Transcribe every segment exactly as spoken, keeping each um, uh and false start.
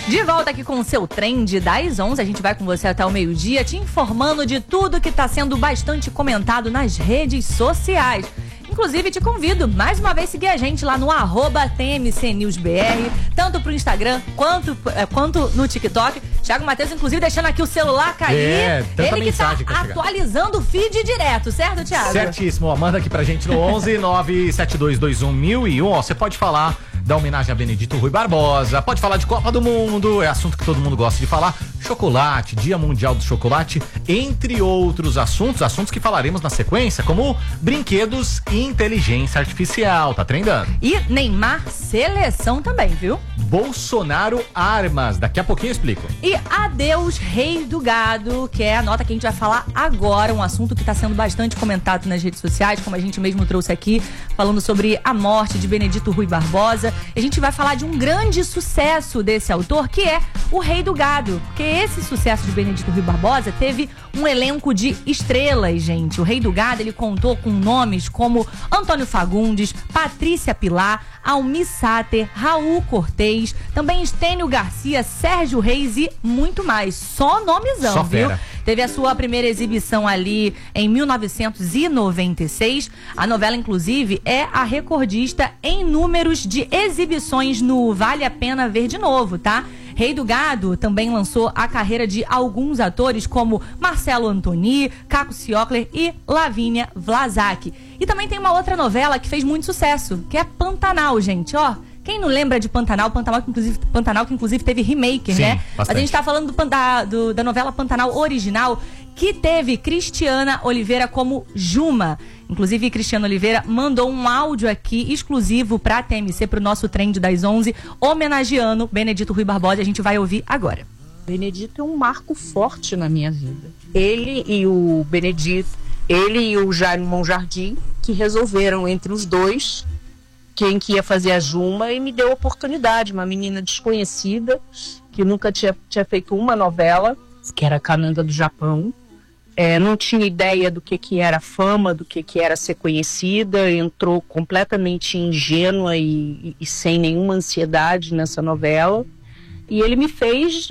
De volta aqui com o seu trend das onze, a gente vai com você até o meio-dia, te informando de tudo que está sendo bastante comentado nas redes sociais. Inclusive, te convido, mais uma vez, seguir a gente lá no arroba T M C News B R, tanto pro Instagram quanto, é, quanto no TikTok. Thiago Matheus, inclusive, deixando aqui o celular cair. É, tanta Ele que tá mensagem que atualizando o feed direto, certo, Thiago? Certíssimo. Ó, manda aqui pra gente no onze nove sete dois dois um mil e um. Ó, você pode falar da homenagem a Benedito Rui Barbosa, pode falar de Copa do Mundo, é assunto que todo mundo gosta de falar, chocolate, Dia Mundial do Chocolate, entre outros assuntos, assuntos que falaremos na sequência, como brinquedos e inteligência artificial, tá trendando. E Neymar, seleção também, viu? Bolsonaro, armas, daqui a pouquinho eu explico. E adeus, Rei do Gado, que é a nota que a gente vai falar agora, um assunto que está sendo bastante comentado nas redes sociais, como a gente mesmo trouxe aqui, falando sobre a morte de Benedito Rui Barbosa. A gente vai falar de um grande sucesso desse autor, que é o Rei do Gado, porque esse sucesso de Benedito Rui Barbosa teve um elenco de estrelas, gente. O Rei do Gado, ele contou com nomes como Antônio Fagundes, Patrícia Pilar, Almir Sater, Raul Cortez, também Estênio Garcia, Sérgio Reis e muito mais. Só nomezão, Só viu? fera. Teve a sua primeira exibição ali em mil novecentos e noventa e seis. A novela, inclusive, é a recordista em números de exibições no Vale a Pena Ver de Novo, tá? Rei do Gado também lançou a carreira de alguns atores como Marcelo Antoni, Caco Ciocler e Lavínia Vlasak. E também tem uma outra novela que fez muito sucesso, que é Pantanal, gente, ó. Quem não lembra de Pantanal? Pantanal que inclusive, Pantanal, que inclusive teve remake, Sim, né? bastante. Mas a gente tá falando do, da, do, da novela Pantanal original, que teve Cristiana Oliveira como Juma. Inclusive, Cristiana Oliveira mandou um áudio aqui exclusivo pra T M C, pro nosso trend das onze, homenageando Benedito Rui Barbosa. A gente vai ouvir agora. Benedito é um marco forte na minha vida. Ele e o Benedito, ele e o Jaime Monjardim, que resolveram entre os dois quem que ia fazer a Juma, e me deu a oportunidade. Uma menina desconhecida, que nunca tinha, tinha feito uma novela, que era Cananga do Japão. É, não tinha ideia do que, que era fama, do que, que era ser conhecida, entrou completamente ingênua e, e, e sem nenhuma ansiedade nessa novela. E ele me fez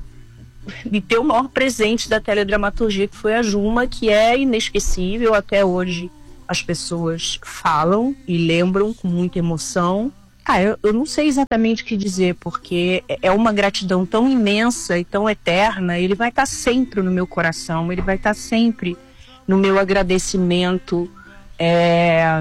me ter o maior presente da teledramaturgia, que foi a Juma, que é inesquecível até hoje. As pessoas falam e lembram com muita emoção. Ah, eu, eu não sei exatamente o que dizer, porque é uma gratidão tão imensa e tão eterna. Ele vai estar sempre no meu coração, ele vai estar sempre no meu agradecimento. É...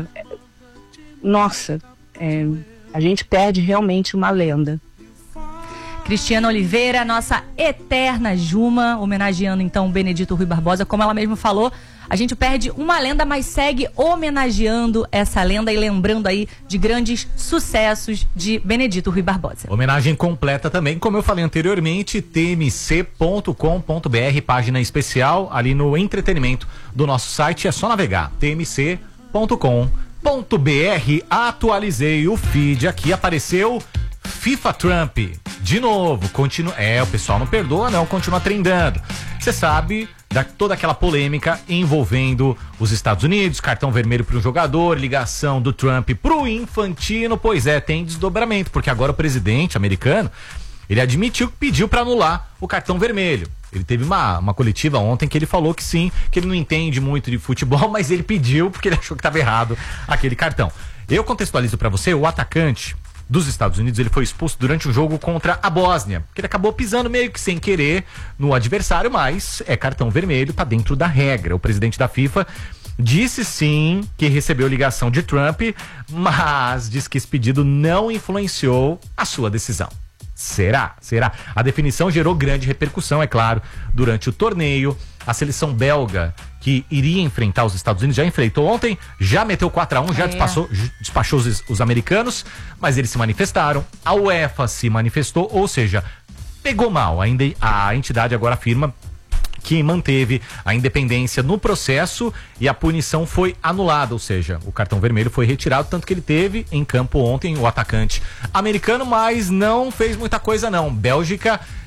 Nossa, é... a gente perde realmente uma lenda. Cristiana Oliveira, nossa eterna Juma, homenageando então Benedito Rui Barbosa. Como ela mesma falou, a gente perde uma lenda, mas segue homenageando essa lenda e lembrando aí de grandes sucessos de Benedito Rui Barbosa. Homenagem completa também, como eu falei anteriormente, t m c ponto com ponto b r, página especial ali no entretenimento do nosso site. É só navegar, t m c ponto com ponto b r. Atualizei o feed aqui, apareceu FIFA Trump. De novo, continua. É, o pessoal não perdoa, não, continua trendando. Você sabe da toda aquela polêmica envolvendo os Estados Unidos, cartão vermelho para um jogador, ligação do Trump pro Infantino. Pois é, tem desdobramento, porque agora o presidente americano, ele admitiu que pediu para anular o cartão vermelho. Ele teve uma, uma coletiva ontem que ele falou que sim, que ele não entende muito de futebol, mas ele pediu porque ele achou que estava errado aquele cartão. Eu contextualizo para você, o atacante dos Estados Unidos, ele foi expulso durante um jogo contra a Bósnia, que ele acabou pisando meio que sem querer no adversário, mas é cartão vermelho, tá dentro da regra. O presidente da FIFA disse sim que recebeu ligação de Trump, mas diz que esse pedido não influenciou a sua decisão. Será? Será? A definição gerou grande repercussão, é claro, durante o torneio. A seleção belga, que iria enfrentar os Estados Unidos, já enfrentou ontem, já meteu quatro a um, já é. despachou, despachou os, os americanos, mas eles se manifestaram, a UEFA se manifestou, ou seja, pegou mal. Ainda a entidade agora afirma que manteve a independência no processo e a punição foi anulada, ou seja, o cartão vermelho foi retirado, tanto que ele teve em campo ontem o atacante americano, mas não fez muita coisa não. Bélgica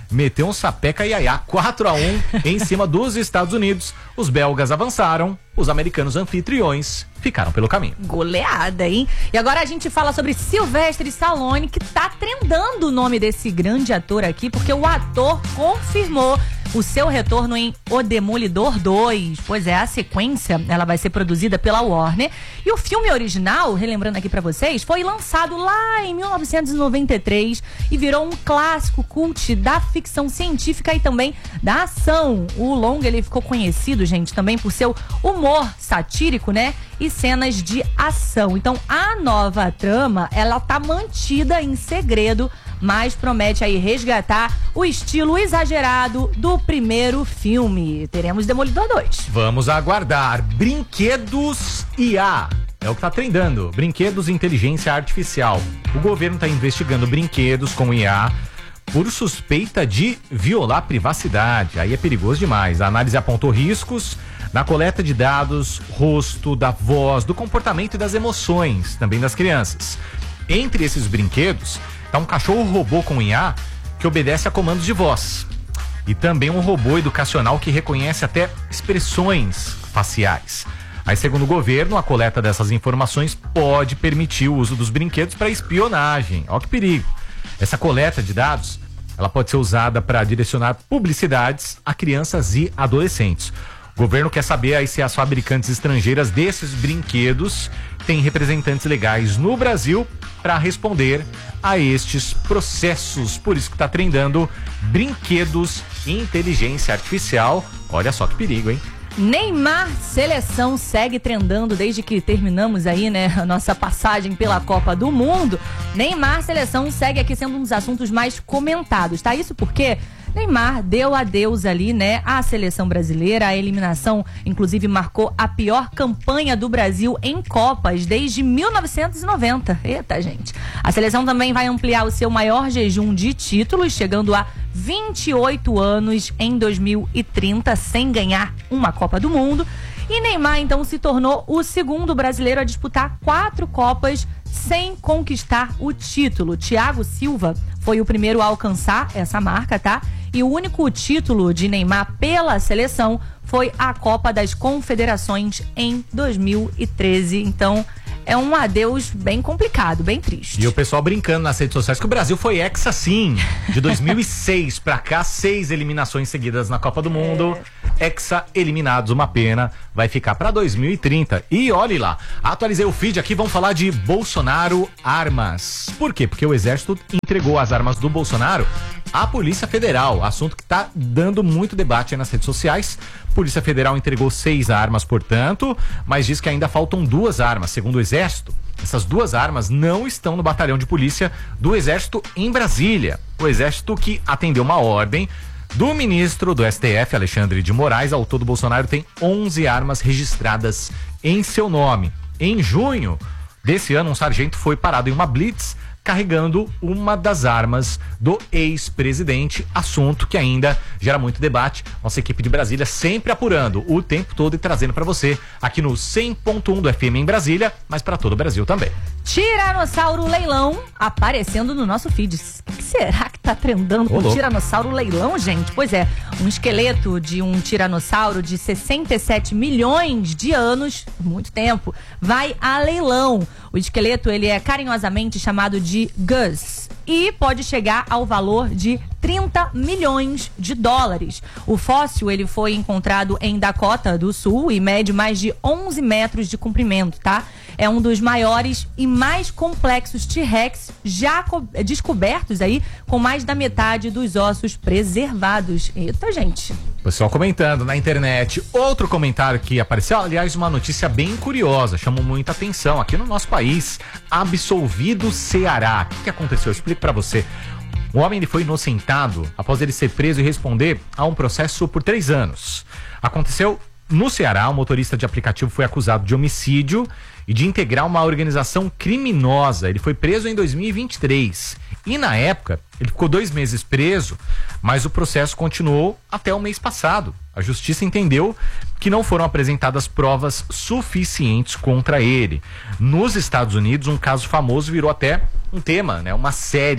meteu um sapeca iaiá, quatro a um em cima dos Estados Unidos. Os belgas avançaram, os americanos anfitriões ficaram pelo caminho. Goleada, hein? E agora a gente fala sobre Sylvester Stallone, que tá trendando o nome desse grande ator aqui, porque o ator confirmou o seu retorno em O Demolidor dois. Pois é, a sequência, ela vai ser produzida pela Warner. E o filme original, relembrando aqui pra vocês, foi lançado lá em mil novecentos e noventa e três e virou um clássico cult da ficção científica e também da ação. O longa, ele ficou conhecido, gente, também por seu humor satírico, né? E cenas de ação. Então, a nova trama, ela tá mantida em segredo, mas promete aí resgatar o estilo exagerado do primeiro filme. Teremos Demolidor dois. Vamos aguardar. Brinquedos I A. É o que tá trendando. Brinquedos inteligência artificial. O governo tá investigando brinquedos com I A por suspeita de violar a privacidade. Aí é perigoso demais. A análise apontou riscos na coleta de dados, rosto, da voz, do comportamento e das emoções, também das crianças. Entre esses brinquedos, tá um cachorro robô com I A que obedece a comandos de voz. E também um robô educacional que reconhece até expressões faciais. Aí, segundo o governo, a coleta dessas informações pode permitir o uso dos brinquedos para espionagem. Olha que perigo. Essa coleta de dados, ela pode ser usada para direcionar publicidades a crianças e adolescentes. O governo quer saber aí se as fabricantes estrangeiras desses brinquedos têm representantes legais no Brasil para responder a estes processos. Por isso que está trendando brinquedos e inteligência artificial. Olha só que perigo, hein? Neymar, seleção, segue trendando desde que terminamos aí, né, a nossa passagem pela Copa do Mundo. Neymar, seleção, segue aqui sendo um dos assuntos mais comentados, tá? Isso porque Neymar deu adeus ali, né, à seleção brasileira. A eliminação, inclusive, marcou a pior campanha do Brasil em Copas desde mil novecentos e noventa. Eita, gente. A seleção também vai ampliar o seu maior jejum de títulos, chegando a vinte e oito anos em dois mil e trinta, sem ganhar uma Copa do Mundo. E Neymar, então, se tornou o segundo brasileiro a disputar quatro Copas sem conquistar o título. Thiago Silva foi o primeiro a alcançar essa marca, tá? E o único título de Neymar pela seleção foi a Copa das Confederações em dois mil e treze. Então, é um adeus bem complicado, bem triste. E o pessoal brincando nas redes sociais que o Brasil foi hexa sim. De dois mil e seis pra cá, seis eliminações seguidas na Copa do Mundo. É. Hexa eliminados, uma pena. Vai ficar pra dois mil e trinta. E olhe lá, atualizei o feed aqui, vamos falar de Bolsonaro Armas. Por quê? Porque o Exército entregou as armas do Bolsonaro à Polícia Federal. Assunto que tá dando muito debate aí nas redes sociais. Polícia Federal entregou seis armas, portanto, mas diz que ainda faltam duas armas. Segundo o Exército, essas duas armas não estão no batalhão de polícia do Exército em Brasília. O Exército que atendeu uma ordem do ministro do S T F, Alexandre de Moraes. Ao todo, Bolsonaro tem onze armas registradas em seu nome. Em junho desse ano, um sargento foi parado em uma blitz carregando uma das armas do ex-presidente, assunto que ainda gera muito debate. Nossa equipe de Brasília sempre apurando o tempo todo e trazendo para você aqui no cem ponto um do F M em Brasília, mas para todo o Brasil também. Tiranossauro Leilão aparecendo no nosso feed. O que será que tá trendando com o Tiranossauro Leilão, gente? Pois é, um esqueleto de um tiranossauro de sessenta e sete milhões de anos, muito tempo, vai a leilão. O esqueleto, ele é carinhosamente chamado de Gus e pode chegar ao valor de trinta milhões de dólares. O fóssil, ele foi encontrado em Dakota do Sul e mede mais de onze metros de comprimento, tá? É um dos maiores e mais complexos T-Rex já descobertos aí, com mais da metade dos ossos preservados. Eita, gente. Pessoal comentando na internet. Outro comentário que apareceu, aliás, uma notícia bem curiosa, chamou muita atenção aqui no nosso país. Absolvido Ceará. O que, que aconteceu? Eu explico pra você. O homem, ele foi inocentado após ele ser preso e responder a um processo por três anos. Aconteceu no Ceará. O motorista de aplicativo foi acusado de homicídio e de integrar uma organização criminosa. Ele foi preso em dois mil e vinte e três. E na época, ele ficou dois meses preso, mas o processo continuou até o mês passado. A justiça entendeu que não foram apresentadas provas suficientes contra ele. Nos Estados Unidos, um caso famoso virou até um tema, né? Uma série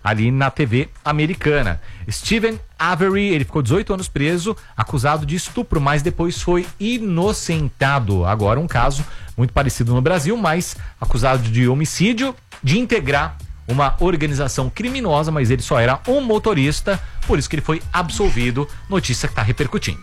ali na T V americana. Stephen Avery, ele ficou dezoito anos preso, acusado de estupro, mas depois foi inocentado. Agora um caso muito parecido no Brasil, mas acusado de homicídio, de integrar uma organização criminosa, mas ele só era um motorista, por isso que ele foi absolvido. Notícia que está repercutindo.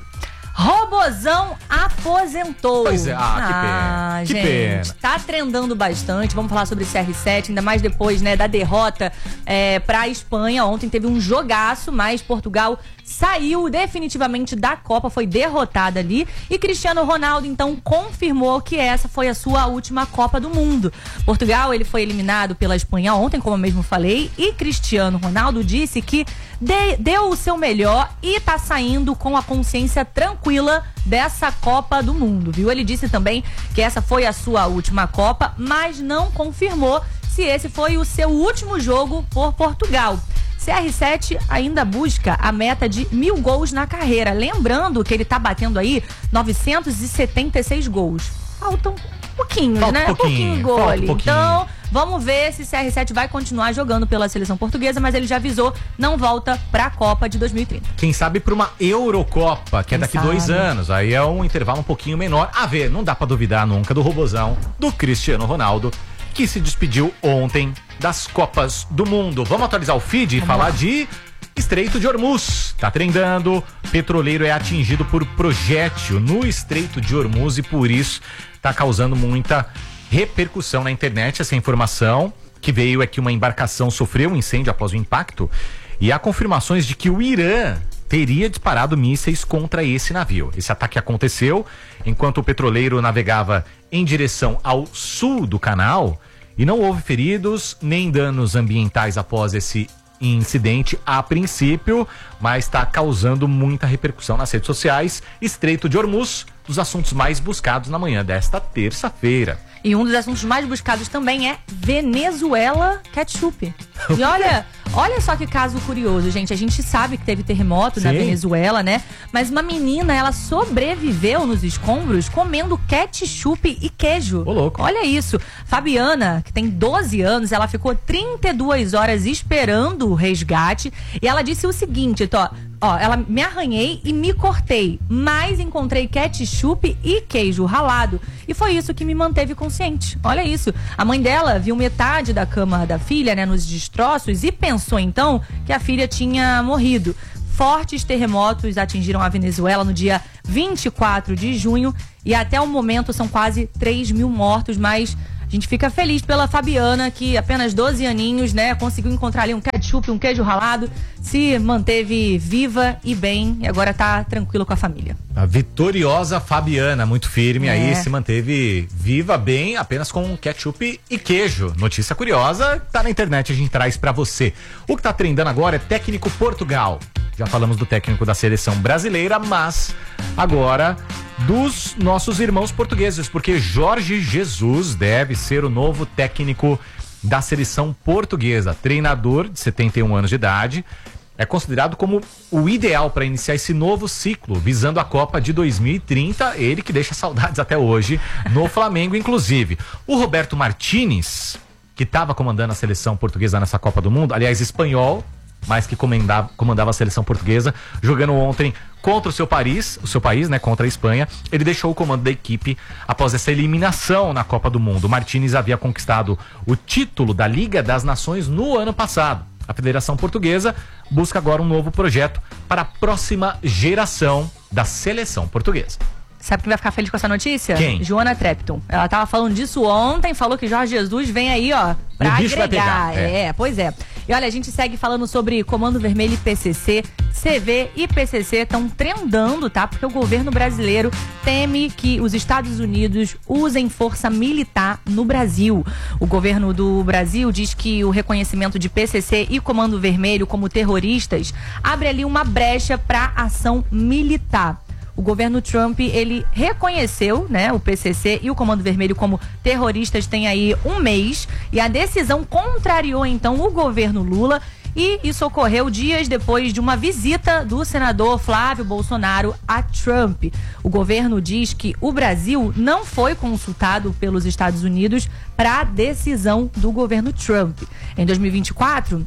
Robozão aposentou. Pois é, ah, que pena. Ah, que gente, pena. tá trendando bastante. Vamos falar sobre C R sete, ainda mais depois, né, da derrota é, pra Espanha. Ontem teve um jogaço, mas Portugal saiu definitivamente da Copa, foi derrotada ali. E Cristiano Ronaldo, então, confirmou que essa foi a sua última Copa do Mundo. Portugal, ele foi eliminado pela Espanha ontem, como eu mesmo falei, e Cristiano Ronaldo disse que de, deu o seu melhor e tá saindo com a consciência tranquila dessa Copa do Mundo, viu? Ele disse também que essa foi a sua última Copa, mas não confirmou se esse foi o seu último jogo por Portugal. C R sete ainda busca a meta de mil gols na carreira. Lembrando que ele tá batendo aí novecentos e setenta e seis gols. Faltam pouquinhos, Falta né? um pouquinho, pouquinho gol falta ali. um pouquinho. Então, vamos ver se C R sete vai continuar jogando pela seleção portuguesa, mas ele já avisou, não volta pra Copa de dois mil e trinta. Quem sabe para uma Eurocopa, que é Quem daqui sabe? dois anos. Aí é um intervalo um pouquinho menor. A ver, não dá pra duvidar nunca do robozão do Cristiano Ronaldo, que se despediu ontem das Copas do Mundo. Vamos atualizar o feed e falar de Estreito de Hormuz. Tá trendando. Petroleiro é atingido por projétil no Estreito de Hormuz e por isso tá causando muita repercussão na internet. Essa informação que veio é que uma embarcação sofreu um incêndio após o impacto e há confirmações de que o Irã teria disparado mísseis contra esse navio. Esse ataque aconteceu enquanto o petroleiro navegava em direção ao sul do canal e não houve feridos nem danos ambientais após esse incidente a princípio, mas está causando muita repercussão nas redes sociais. Estreito de Hormuz, dos assuntos mais buscados na manhã desta terça-feira. E um dos assuntos mais buscados também é Venezuela ketchup. E olha, olha só que caso curioso, gente. A gente sabe que teve terremoto Sim. na Venezuela, né? Mas uma menina, ela sobreviveu nos escombros comendo ketchup e queijo. Ô, louco. Olha isso. Fabiana, que tem doze anos, ela ficou trinta e duas horas esperando o resgate. E ela disse o seguinte, ó. Ó, ela me arranhei e me cortei, mas encontrei ketchup e queijo ralado. E foi isso que me manteve consciente. Olha isso. A mãe dela viu metade da cama da filha, né, nos destroços e pensou então que a filha tinha morrido. Fortes terremotos atingiram a Venezuela no dia vinte e quatro de junho e até o momento são quase três mil mortos, mas a gente fica feliz pela Fabiana, que apenas doze aninhos, né, conseguiu encontrar ali um ketchup, um queijo ralado, se manteve viva e bem e agora tá tranquilo com a família. A vitoriosa Fabiana, muito firme É. aí, se manteve viva bem apenas com ketchup e queijo. Notícia curiosa, tá na internet, a gente traz pra você. O que tá trendando agora é técnico Portugal. Já falamos do técnico da seleção brasileira, mas agora dos nossos irmãos portugueses, porque Jorge Jesus deve ser o novo técnico da seleção portuguesa. Treinador de setenta e um anos de idade, é considerado como o ideal para iniciar esse novo ciclo, visando a Copa de dois mil e trinta, ele que deixa saudades até hoje, no Flamengo inclusive. O Roberto Martínez, que estava comandando a seleção portuguesa nessa Copa do Mundo, aliás, espanhol, mas que comandava, comandava a seleção portuguesa, jogando ontem contra o seu país, o seu país, né, contra a Espanha. Ele deixou o comando da equipe após essa eliminação na Copa do Mundo. Martínez havia conquistado o título da Liga das Nações no ano passado. A Federação Portuguesa busca agora um novo projeto para a próxima geração da seleção portuguesa. Sabe quem vai ficar feliz com essa notícia? Quem? Joana Trepton. Ela tava falando disso ontem, falou que Jorge Jesus vem aí, ó, pra O bicho vai agregar. pegar, é. É, pois é. E olha, a gente segue falando sobre Comando Vermelho e P C C. C V e P C C estão trendando, tá? Porque o governo brasileiro teme que os Estados Unidos usem força militar no Brasil. O governo do Brasil diz que o reconhecimento de P C C e Comando Vermelho como terroristas abre ali uma brecha para ação militar. O governo Trump, ele reconheceu, né, o P C C e o Comando Vermelho como terroristas tem aí um mês e a decisão contrariou então o governo Lula e isso ocorreu dias depois de uma visita do senador Flávio Bolsonaro a Trump. O governo diz que o Brasil não foi consultado pelos Estados Unidos para a decisão do governo Trump. Em dois mil e vinte e quatro,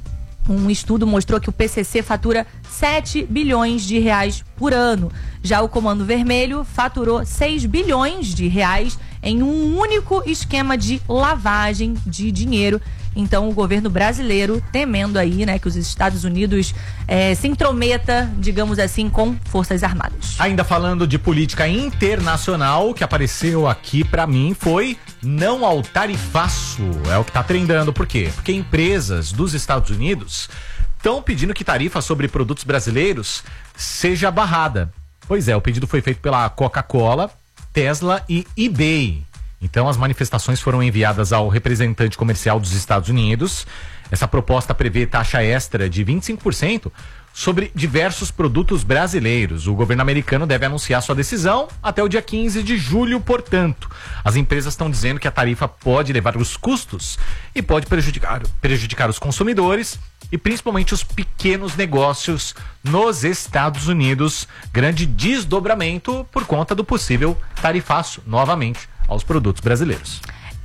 Um estudo mostrou que o P C C fatura sete bilhões de reais por ano. Já o Comando Vermelho faturou seis bilhões de reais em um único esquema de lavagem de dinheiro. Então, o governo brasileiro temendo aí, né, que os Estados Unidos eh, se intrometa, digamos assim, com forças armadas. Ainda falando de política internacional, o que apareceu aqui pra mim foi não ao tarifaço. É o que tá trendando. Por quê? Porque empresas dos Estados Unidos estão pedindo que tarifa sobre produtos brasileiros seja barrada. Pois é, o pedido foi feito pela Coca-Cola, Tesla e eBay. Então, as manifestações foram enviadas ao representante comercial dos Estados Unidos. Essa proposta prevê taxa extra de vinte e cinco por cento sobre diversos produtos brasileiros. O governo americano deve anunciar sua decisão até o dia quinze de julho, portanto. As empresas estão dizendo que a tarifa pode levar os custos e pode prejudicar, prejudicar os consumidores e principalmente os pequenos negócios nos Estados Unidos. Grande desdobramento por conta do possível tarifaço, novamente, aos produtos brasileiros.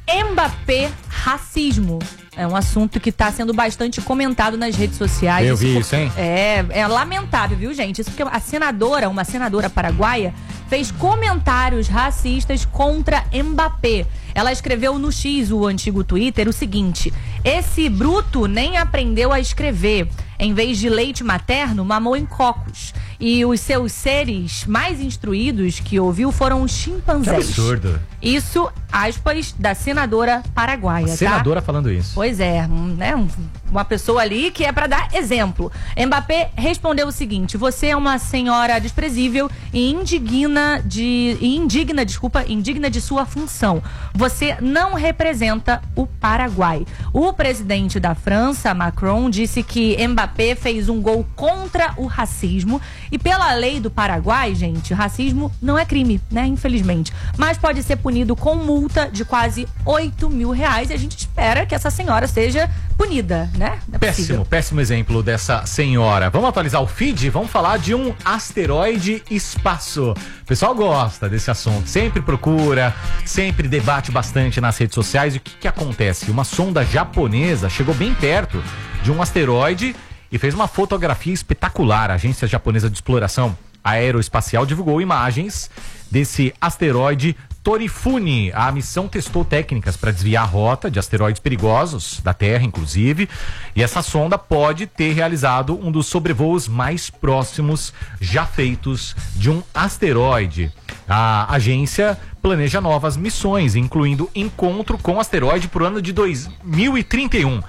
Mbappé, racismo. É um assunto que está sendo bastante comentado nas redes sociais. Eu vi isso, hein? É, é lamentável, viu, gente? Isso porque a senadora, uma senadora paraguaia, fez comentários racistas contra Mbappé. Ela escreveu no X, o antigo Twitter, o seguinte: esse bruto nem aprendeu a escrever. Em vez de leite materno, mamou em cocos. E os seus seres mais instruídos que ouviu foram os chimpanzés. Que absurdo. Isso, aspas, da senadora paraguaia, a tá? senadora falando isso. Pois é, um, né, um, uma pessoa ali que é pra dar exemplo. Mbappé respondeu o seguinte: você é uma senhora desprezível e indigna de, e indigna, desculpa, indigna de sua função. Você não representa o Paraguai. O presidente da França, Macron, disse que Mbappé fez um gol contra o racismo. E pela lei do Paraguai, gente, racismo não é crime, né? Infelizmente. Mas pode ser punido com multa de quase oito mil reais. E a gente espera que essa senhora seja punida, né? Não é péssimo, possível. péssimo exemplo dessa senhora. Vamos atualizar o feed? Vamos falar de um asteroide espaço. O pessoal gosta desse assunto, sempre procura, sempre debate bastante nas redes sociais. E o que que acontece? Uma sonda japonesa chegou bem perto de um asteroide e fez uma fotografia espetacular. A Agência Japonesa de Exploração Aeroespacial divulgou imagens desse asteroide Torifune. A missão testou técnicas para desviar a rota de asteroides perigosos da Terra, inclusive, e essa sonda pode ter realizado um dos sobrevoos mais próximos já feitos de um asteroide. A agência planeja novas missões, incluindo encontro com o asteroide para o ano de dois mil e trinta e um.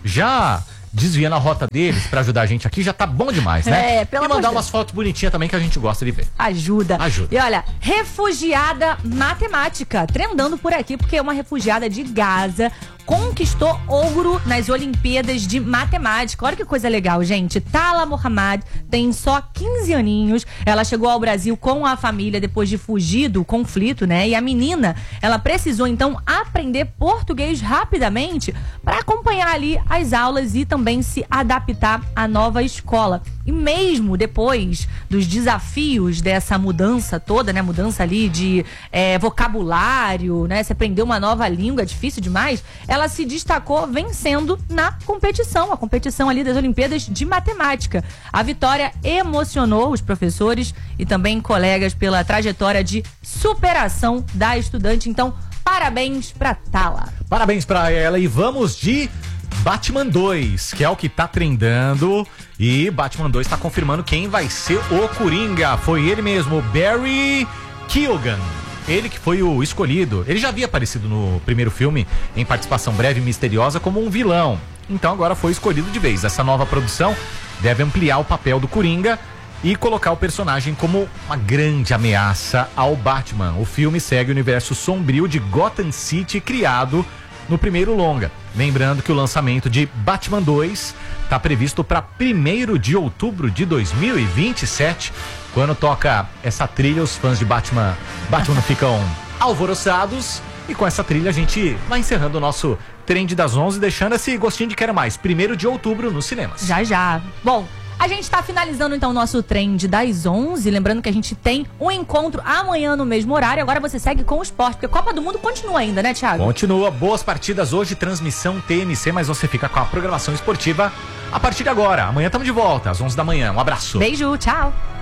Já desviando a rota deles pra ajudar a gente aqui, já tá bom demais, né? É, pelo e mandar amor de umas fotos bonitinhas também que a gente gosta de ver. Ajuda. Ajuda. E olha, refugiada matemática, trendando por aqui, porque uma refugiada de Gaza conquistou ouro nas Olimpíadas de Matemática. Olha que coisa legal, gente. Tala Mohammad tem só quinze aninhos. Ela chegou ao Brasil com a família depois de fugir do conflito, né? E a menina, ela precisou então aprender português rapidamente para acompanhar ali as aulas e também se adaptar à nova escola. E mesmo depois dos desafios dessa mudança toda, né? Mudança ali de é, vocabulário, né? Você aprender uma nova língua, é difícil demais. Ela se destacou vencendo na competição, a competição ali das Olimpíadas de Matemática. A vitória emocionou os professores e também colegas pela trajetória de superação da estudante. Então, parabéns pra Tala. Parabéns pra ela e vamos de Batman dois, que é o que tá trendando, e Batman dois tá confirmando quem vai ser o Coringa. Foi ele mesmo, Barry Keoghan. Ele que foi o escolhido. Ele já havia aparecido no primeiro filme em participação breve e misteriosa como um vilão. Então agora foi escolhido de vez. Essa nova produção deve ampliar o papel do Coringa e colocar o personagem como uma grande ameaça ao Batman. O filme segue o universo sombrio de Gotham City criado no primeiro longa. Lembrando que o lançamento de Batman dois está previsto para primeiro de outubro de dois mil e vinte e sete. Quando toca essa trilha, os fãs de Batman, Batman ficam alvoroçados. E com essa trilha a gente vai encerrando o nosso Trend das onze, deixando esse gostinho de quero mais. Primeiro de outubro nos cinemas. Já, já. Bom, A gente tá finalizando então o nosso trend das onze, lembrando que a gente tem um encontro amanhã no mesmo horário. Agora você segue com o esporte, porque a Copa do Mundo continua ainda, né, Thiago? Continua, boas partidas hoje, transmissão T M C, mas você fica com a programação esportiva a partir de agora. Amanhã estamos de volta, às onze da manhã. Um abraço. Beijo, tchau.